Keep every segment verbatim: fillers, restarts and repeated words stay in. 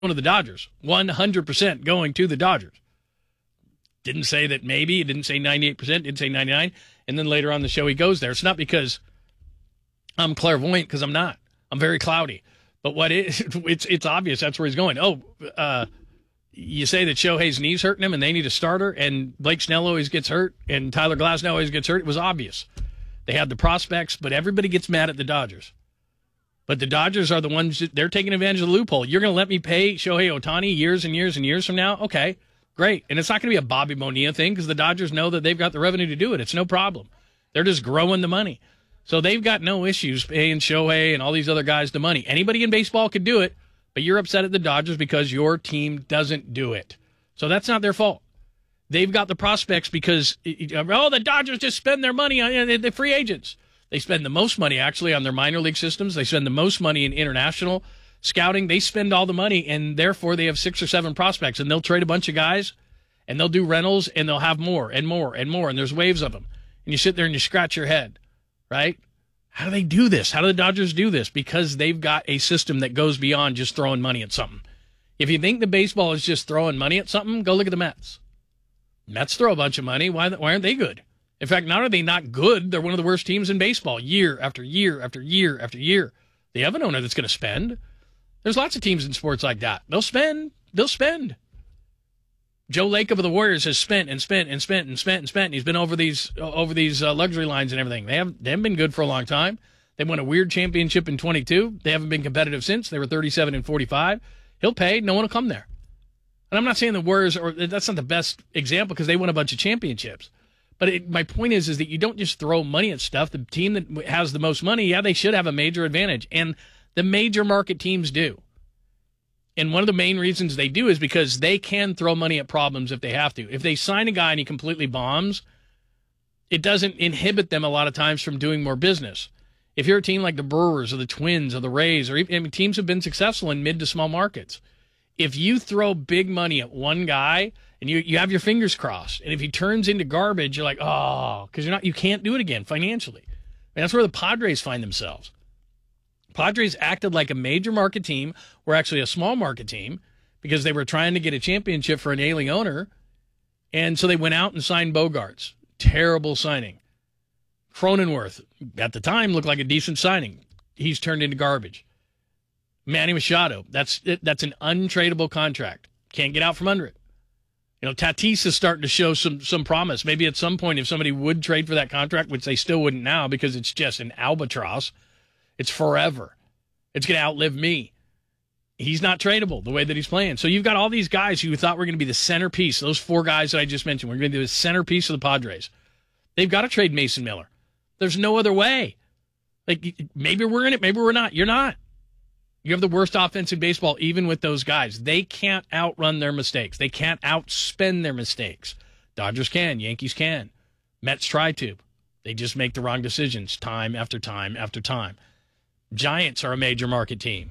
to the Dodgers. one hundred percent going to the Dodgers. Didn't say that maybe. It didn't say ninety-eight percent. Didn't say ninety-nine. And then later on in the show, he goes there. It's not because I'm clairvoyant, because I'm not. I'm very cloudy. But what is, it's it's obvious that's where he's going. Oh, uh, you say that Shohei's knee's hurting him and they need a starter, and Blake Snell always gets hurt, and Tyler Glasnow always gets hurt. It was obvious. They had the prospects, but everybody gets mad at the Dodgers. But the Dodgers are the ones, that, they're taking advantage of the loophole. You're going to let me pay Shohei Ohtani years and years and years from now? Okay, great. And it's not going to be a Bobby Bonilla thing, because the Dodgers know that they've got the revenue to do it. It's no problem. They're just growing the money. So they've got no issues paying Shohei and all these other guys the money. Anybody in baseball could do it, but you're upset at the Dodgers because your team doesn't do it. So that's not their fault. They've got the prospects because, oh, the Dodgers just spend their money on the free agents. They spend the most money, actually, on their minor league systems. They spend the most money in international scouting. They spend all the money, and therefore they have six or seven prospects, and they'll trade a bunch of guys, and they'll do rentals, and they'll have more and more and more, and there's waves of them. And you sit there and you scratch your head, right? How do they do this? How do the Dodgers do this? Because they've got a system that goes beyond just throwing money at something. If you think the baseball is just throwing money at something, go look at the Mets. Mets throw a bunch of money. Why, why aren't they good? In fact, not are they not good, they're one of the worst teams in baseball year after year after year after year. They have an owner that's going to spend. There's lots of teams in sports like that. They'll spend. They'll spend. Joe Lacob of the Warriors has spent and spent and spent and spent and spent. And he's been over these over these uh, luxury lines and everything. They haven't, they haven't been good for a long time. They won a weird championship in twenty-two. They haven't been competitive since. They were thirty-seven and forty-five. He'll pay. No one will come there. And I'm not saying the Warriors, or that's not the best example because they won a bunch of championships. But it, my point is, is that you don't just throw money at stuff. The team that has the most money, yeah, they should have a major advantage. And the major market teams do. And one of the main reasons they do is because they can throw money at problems if they have to. If they sign a guy and he completely bombs, it doesn't inhibit them a lot of times from doing more business. If you're a team like the Brewers or the Twins or the Rays, or even I mean, teams have been successful in mid to small markets, if you throw big money at one guy and you, you have your fingers crossed, and if he turns into garbage, you're like, oh, because you're not, you can't do it again financially. And that's where the Padres find themselves. Padres acted like a major market team, or actually a small market team, because they were trying to get a championship for an ailing owner, and so they went out and signed Bogarts. Terrible signing. Cronenworth, at the time, looked like a decent signing. He's turned into garbage. Manny Machado, that's that's an untradeable contract. Can't get out from under it. You know, Tatis is starting to show some some promise. Maybe at some point, if somebody would trade for that contract, which they still wouldn't now because it's just an albatross, it's forever. It's going to outlive me. He's not tradable the way that he's playing. So you've got all these guys who thought were going to be the centerpiece. Those four guys that I just mentioned, we're going to be the centerpiece of the Padres. They've got to trade Mason Miller. There's no other way. Like, maybe we're in it, maybe we're not. You're not. You have the worst offense in baseball, even with those guys. They can't outrun their mistakes. They can't outspend their mistakes. Dodgers can. Yankees can. Mets try to. They just make the wrong decisions time after time after time. Giants are a major market team.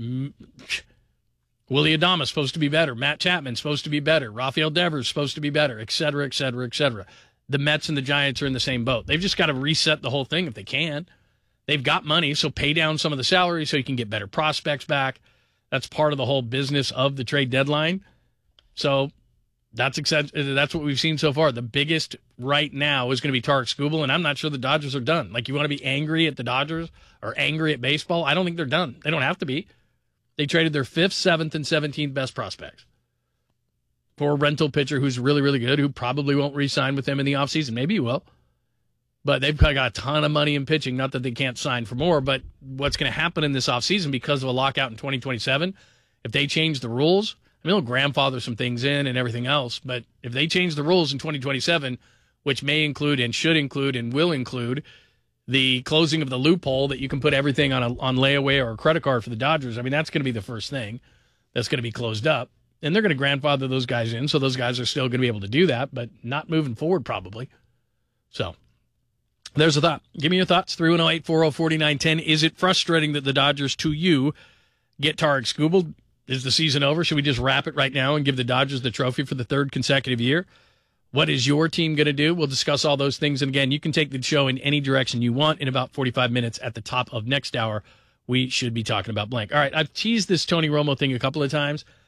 Willie Adames supposed to be better. Matt Chapman supposed to be better. Rafael Devers supposed to be better, et cetera, et cetera, et cetera. The Mets and the Giants are in the same boat. They've just got to reset the whole thing if they can. They've got money, so pay down some of the salary so you can get better prospects back. That's part of the whole business of the trade deadline. So that's that's what we've seen so far. The biggest right now is going to be Tarik Skubal, and I'm not sure the Dodgers are done. Like, you want to be angry at the Dodgers or angry at baseball? I don't think they're done. They don't have to be. They traded their fifth, seventh, and seventeenth best prospects for a rental pitcher who's really, really good, who probably won't re-sign with them in the offseason. Maybe he will. But they've got a ton of money in pitching. Not that they can't sign for more, but what's going to happen in this offseason because of a lockout in twenty twenty-seven, if they change the rules, I mean, they'll grandfather some things in and everything else, but if they change the rules in twenty twenty-seven, which may include and should include and will include the closing of the loophole that you can put everything on a on layaway or a credit card for the Dodgers, I mean, that's going to be the first thing that's going to be closed up. And they're going to grandfather those guys in, so those guys are still going to be able to do that, but not moving forward probably. So there's a thought. Give me your thoughts. three one zero, eight four zero, four nine one zero. Is it frustrating that the Dodgers, to you, get Tarik Skubal? Is the season over? Should we just wrap it right now and give the Dodgers the trophy for the third consecutive year? What is your team going to do? We'll discuss all those things. And again, you can take the show in any direction you want in about forty-five minutes at the top of next hour we should be talking about blank. All right, I've teased this Tony Romo thing a couple of times.